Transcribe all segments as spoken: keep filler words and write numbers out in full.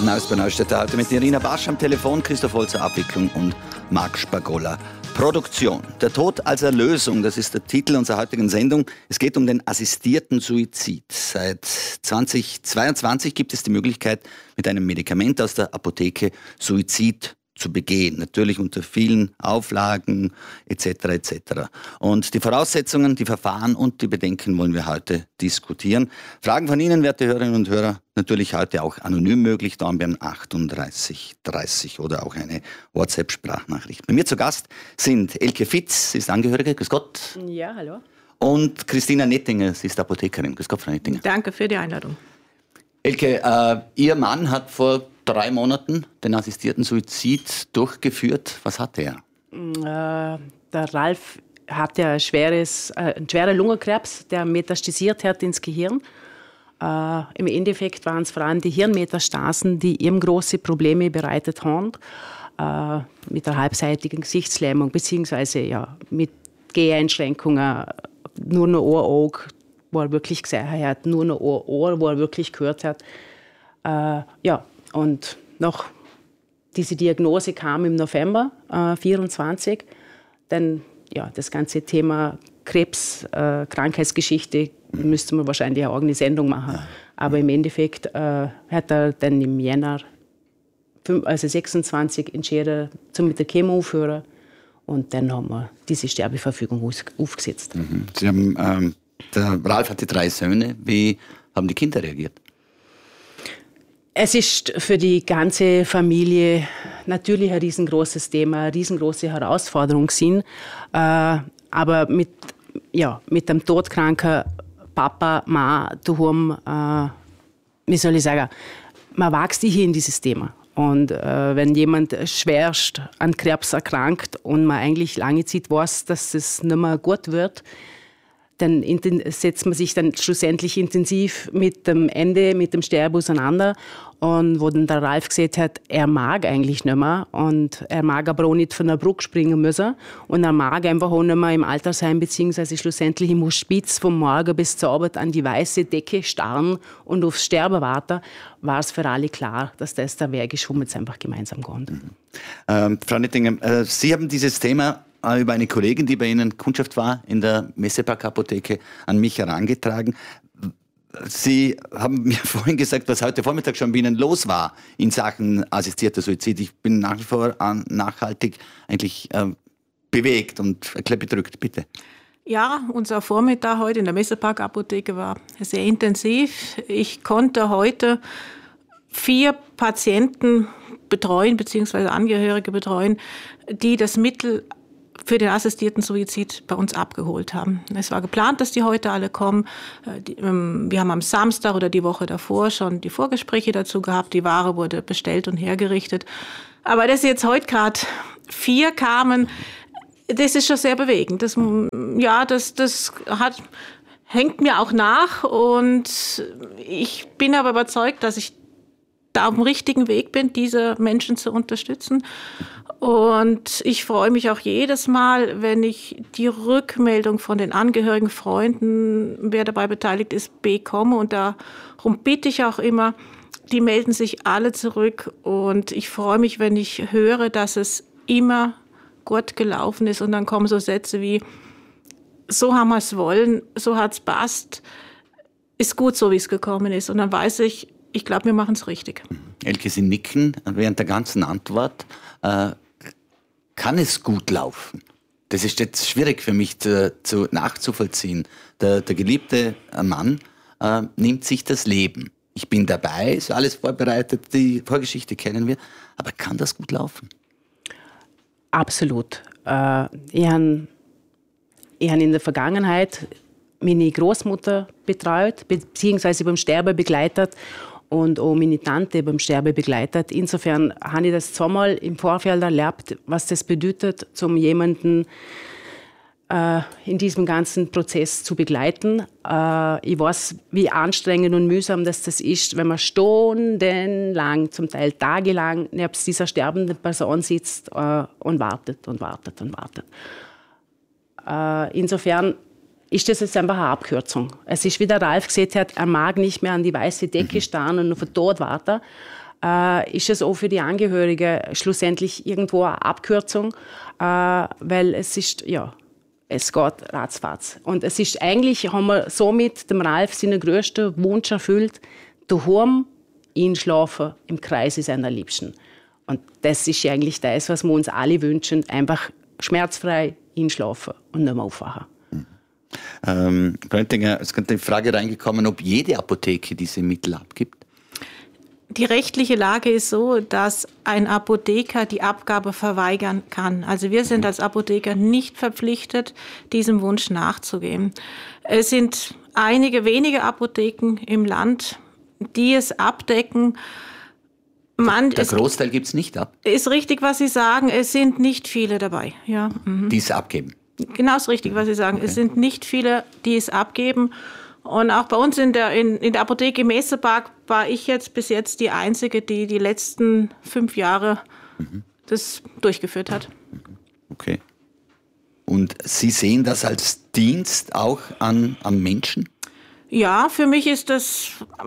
Neues bei Neustädter heute mit Irina Barsch am Telefon, Christoph Holzer Abwicklung und Marc Spagolla Produktion. Der Tod als Erlösung, das ist der Titel unserer heutigen Sendung. Es geht um den assistierten Suizid. Seit zweitausendzweiundzwanzig gibt es die Möglichkeit, mit einem Medikament aus der Apotheke Suizid zu begehen. Natürlich unter vielen Auflagen et cetera et cetera. Und die Voraussetzungen, die Verfahren und die Bedenken wollen wir heute diskutieren. Fragen von Ihnen, werte Hörerinnen und Hörer, natürlich heute auch anonym möglich, da am achtunddreißig dreißig oder auch eine WhatsApp-Sprachnachricht. Bei mir zu Gast sind Elke Fitz, sie ist Angehörige, grüß Gott. Ja, hallo. Und Christina Nettinger, sie ist Apothekerin. Grüß Gott, Frau Nettinger. Danke für die Einladung. Elke, äh, Ihr Mann hat vor drei Monaten den assistierten Suizid durchgeführt. Was hatte er? Äh, der Ralf hatte ein schweres, äh, einen schweren Lungenkrebs, der metastasiert hat ins Gehirn. Äh, Im Endeffekt waren es vor allem die Hirnmetastasen, die ihm große Probleme bereitet haben. Äh, mit der halbseitigen Gesichtslähmung, beziehungsweise ja, mit Geheinschränkungen, nur noch ein Auge, wo er wirklich gesehen hat, nur noch ein Ohr, wo er wirklich gehört hat. Äh, ja, und noch diese Diagnose kam im November äh, vierundzwanzig. Dann ja, das ganze Thema Krebs, äh, Krankheitsgeschichte, müsste man wahrscheinlich eine eigene Sendung machen. Ja. Aber im Endeffekt äh, hat er dann im Jänner, also sechsundzwanzig, entschieden, zum mit der Chemo aufhören. Und dann haben wir diese Sterbeverfügung aufgesetzt. Mhm. Sie haben, ähm, der Ralf hatte drei Söhne. Wie haben die Kinder reagiert? Es ist für die ganze Familie natürlich ein riesengroßes Thema, eine riesengroße Herausforderung gewesen. Äh, aber mit, ja, mit dem todkranken Papa, Ma, daheim, äh, wie soll ich sagen, man wächst hier in dieses Thema. Und äh, wenn jemand schwerst an Krebs erkrankt und man eigentlich lange Zeit weiß, dass es nicht mehr gut wird, dann setzt man sich dann schlussendlich intensiv mit dem Ende, mit dem Sterben auseinander. Und wo dann der Ralf gesagt hat, er mag eigentlich nicht mehr und er mag aber auch nicht von der Brücke springen müssen. Und er mag einfach auch nicht mehr im Altersheim beziehungsweise schlussendlich im Hospiz vom Morgen bis zur Arbeit an die weiße Decke starren und aufs Sterben warten, war es für alle klar, dass das der Weg ist, wo wir jetzt einfach gemeinsam gehen. Mhm. Ähm, Frau Nettinger, äh, Sie haben dieses Thema über eine Kollegin, die bei Ihnen Kundschaft war, in der Messepark-Apotheke, an mich herangetragen. Sie haben mir vorhin gesagt, was heute Vormittag schon bei Ihnen los war in Sachen assistierter Suizid. Ich bin nach wie vor nachhaltig eigentlich äh, bewegt und ein bisschen bedrückt. Bitte. Ja, unser Vormittag heute in der Messepark-Apotheke war sehr intensiv. Ich konnte heute vier Patienten betreuen, beziehungsweise Angehörige betreuen, die das Mittel für den assistierten Suizid bei uns abgeholt haben. Es war geplant, dass die heute alle kommen. Wir haben am Samstag oder die Woche davor schon die Vorgespräche dazu gehabt. Die Ware wurde bestellt und hergerichtet. Aber dass jetzt heute gerade vier kamen, das ist schon sehr bewegend. Das, ja, das, das hat, hängt mir auch nach. Und ich bin aber überzeugt, dass ich da auf dem richtigen Weg bin, diese Menschen zu unterstützen. Und ich freue mich auch jedes Mal, wenn ich die Rückmeldung von den Angehörigen, Freunden, wer dabei beteiligt ist, bekomme. Und darum bitte ich auch immer, die melden sich alle zurück. Und ich freue mich, wenn ich höre, dass es immer gut gelaufen ist. Und dann kommen so Sätze wie, so haben wir es wollen, so hat es passt, ist gut so, wie es gekommen ist. Und dann weiß ich, ich glaube, wir machen es richtig. Elke, Sie nicken während der ganzen Antwort. Äh, kann es gut laufen? Das ist jetzt schwierig für mich zu, zu nachzuvollziehen. Der, der geliebte Mann äh, nimmt sich das Leben. Ich bin dabei, ist alles vorbereitet, die Vorgeschichte kennen wir. Aber kann das gut laufen? Absolut. Äh, ich habe ich hab in der Vergangenheit meine Großmutter betreut, beziehungsweise beim Sterben begleitet. Und auch meine Tante beim Sterben begleitet. Insofern habe ich das zweimal im Vorfeld erlebt, was das bedeutet, um jemanden äh, in diesem ganzen Prozess zu begleiten. Äh, ich weiß, wie anstrengend und mühsam das, das ist, wenn man stundenlang, zum Teil tagelang, neben dieser sterbenden Person sitzt äh, und wartet und wartet und wartet. Äh, insofern ist das jetzt einfach eine Abkürzung. Es ist, wie der Ralf gesagt hat, er mag nicht mehr an die weiße Decke starren und auf den Tod warten. äh, ist es auch für die Angehörigen schlussendlich irgendwo eine Abkürzung, äh, weil es ist, ja, es geht ratzfatz. Und es ist eigentlich, haben wir somit dem Ralf seinen grössten Wunsch erfüllt, daheim einschlafen im Kreis seiner Liebsten. Und das ist eigentlich das, was wir uns alle wünschen, einfach schmerzfrei einschlafen und nicht mehr aufwachen. Ähm, es könnte die Frage reingekommen, ob jede Apotheke diese Mittel abgibt. Die rechtliche Lage ist so, dass ein Apotheker die Abgabe verweigern kann. Also wir sind als Apotheker nicht verpflichtet, diesem Wunsch nachzugehen. Es sind einige wenige Apotheken im Land, die es abdecken. Man, Der Großteil gibt es nicht ab. Ist richtig, was Sie sagen. Es sind nicht viele dabei. Ja. Mhm. Die es abgeben. Genau, ist richtig, was Sie sagen. Okay. Es sind nicht viele, die es abgeben. Und auch bei uns in der, in, in der Apotheke im Messepark war ich jetzt bis jetzt die Einzige, die die letzten fünf Jahre mhm. das durchgeführt hat. Okay. Und Sie sehen das als Dienst auch an, am Menschen? Ja, für mich ist das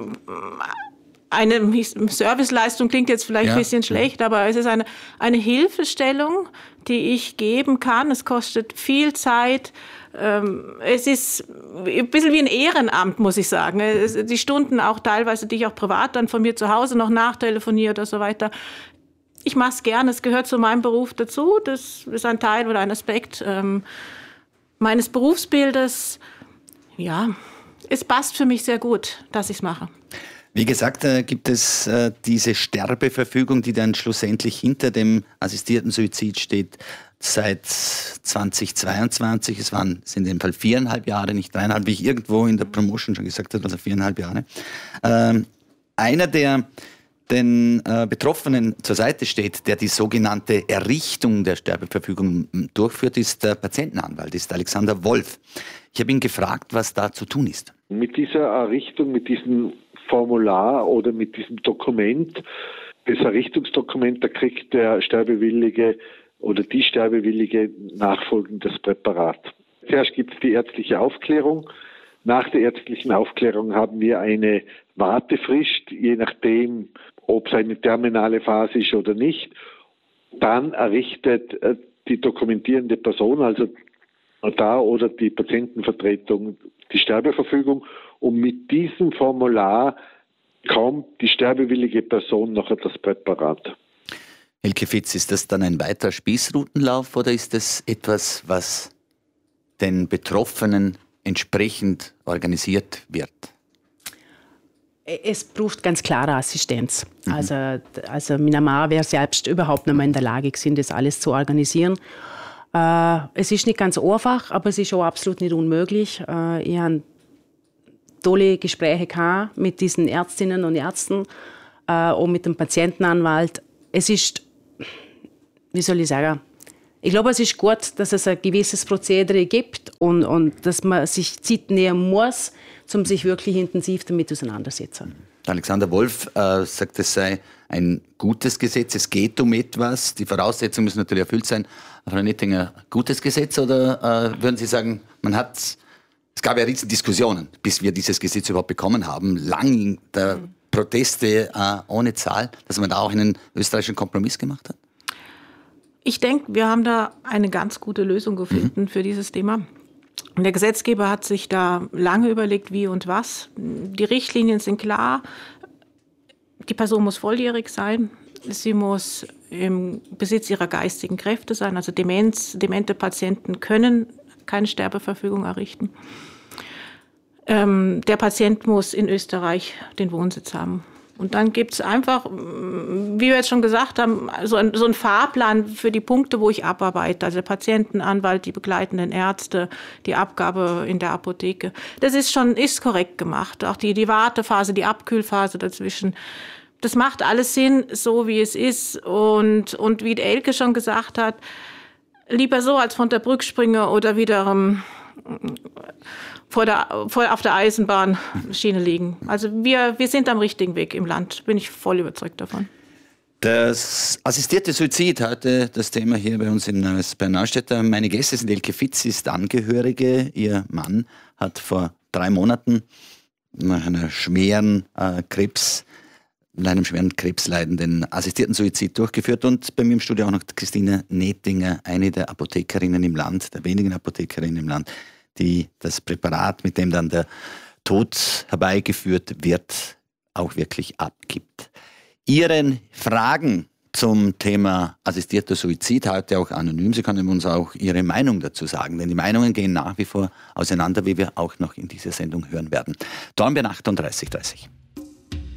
eine Serviceleistung, klingt jetzt vielleicht ja. ein bisschen schlecht, aber es ist eine, eine Hilfestellung, die ich geben kann. Es kostet viel Zeit. Es ist ein bisschen wie ein Ehrenamt, muss ich sagen. Die Stunden auch teilweise, die ich auch privat dann von mir zu Hause noch nachtelefoniere oder so weiter. Ich mache es gerne, es gehört zu meinem Beruf dazu. Das ist ein Teil oder ein Aspekt ähm, meines Berufsbildes. Ja, es passt für mich sehr gut, dass ich es mache. Wie gesagt, äh, gibt es äh, diese Sterbeverfügung, die dann schlussendlich hinter dem assistierten Suizid steht, seit zweitausendzweiundzwanzig. Es waren es in dem Fall viereinhalb Jahre, nicht dreieinhalb, wie ich irgendwo in der Promotion schon gesagt habe, also viereinhalb Jahre. Ähm, einer, der den äh, Betroffenen zur Seite steht, der die sogenannte Errichtung der Sterbeverfügung durchführt, ist der Patientenanwalt, ist Alexander Wolf. Ich habe ihn gefragt, was da zu tun ist. Mit dieser Errichtung, mit diesem Formular oder mit diesem Dokument, das Errichtungsdokument, da kriegt der Sterbewillige oder die Sterbewillige nachfolgendes Präparat. Zuerst gibt es die ärztliche Aufklärung. Nach der ärztlichen Aufklärung haben wir eine Wartefrist, je nachdem, ob es eine terminale Phase ist oder nicht. Dann errichtet die dokumentierende Person, also Notar oder die Patientenvertretung, die Sterbeverfügung. Und mit diesem Formular kommt die sterbewillige Person nachher das Präparat. Elke Fitz, ist das dann ein weiterer Spießrutenlauf oder ist das etwas, was den Betroffenen entsprechend organisiert wird? Es braucht ganz klare Assistenz. Mhm. Also, also meine Mama wäre selbst überhaupt nicht mehr in der Lage gewesen, das alles zu organisieren. Äh, es ist nicht ganz einfach, aber es ist auch absolut nicht unmöglich. Äh, ich habe tolle Gespräche gehabt mit diesen Ärztinnen und Ärzten, äh, und mit dem Patientenanwalt. Es ist, wie soll ich sagen, ich glaube, es ist gut, dass es ein gewisses Prozedere gibt und, und dass man sich Zeit nehmen muss, um sich wirklich intensiv damit auseinanderzusetzen. Alexander Wolf äh, sagt, es sei ein gutes Gesetz, es geht um etwas, die Voraussetzungen müssen natürlich erfüllt sein. Frau Nittinger, gutes Gesetz oder äh, würden Sie sagen, man hat, es gab ja riesen Diskussionen, bis wir dieses Gesetz überhaupt bekommen haben, lang der mhm. Proteste äh, ohne Zahl, dass man da auch einen österreichischen Kompromiss gemacht hat? Ich denke, wir haben da eine ganz gute Lösung gefunden mhm. für dieses Thema. Und der Gesetzgeber hat sich da lange überlegt, wie und was. Die Richtlinien sind klar. Die Person muss volljährig sein. Sie muss im Besitz ihrer geistigen Kräfte sein. Also Demenz, demente Patienten können keine Sterbeverfügung errichten. Ähm, der Patient muss in Österreich den Wohnsitz haben. Und dann gibt es einfach, wie wir jetzt schon gesagt haben, so ein, so ein Fahrplan für die Punkte, wo ich abarbeite. Also der Patientenanwalt, die begleitenden Ärzte, die Abgabe in der Apotheke. Das ist schon ist korrekt gemacht. Auch die, die Wartephase, die Abkühlphase dazwischen. Das macht alles Sinn, so wie es ist. Und, und wie Elke schon gesagt hat, lieber so als von der Brücke springen oder wieder ähm, vor der, vor, auf der Eisenbahnschiene liegen. Also wir, wir sind am richtigen Weg im Land, bin ich voll überzeugt davon. Das assistierte Suizid, heute das Thema hier bei uns in Neustädter. Meine Gäste sind Elke Fitz, ist Angehörige. Ihr Mann hat vor drei Monaten nach einer schweren äh, Krebs an einem schweren Krebsleiden den assistierten Suizid durchgeführt. Und bei mir im Studio auch noch Christine Nethlinger, eine der Apothekerinnen im Land, der wenigen Apothekerinnen im Land, die das Präparat, mit dem dann der Tod herbeigeführt wird, auch wirklich abgibt. Ihren Fragen zum Thema assistierter Suizid, heute auch anonym. Sie können uns auch Ihre Meinung dazu sagen, denn die Meinungen gehen nach wie vor auseinander, wie wir auch noch in dieser Sendung hören werden. Dornbirn achtunddreißig dreißig.